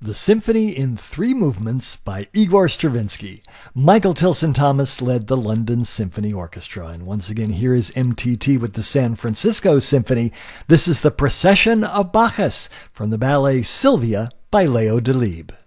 The Symphony in Three Movements by Igor Stravinsky. Michael Tilson Thomas led the London Symphony Orchestra. And once again, here is MTT with the San Francisco Symphony. This is the Procession of Bacchus from the ballet Sylvia by Leo Delibes.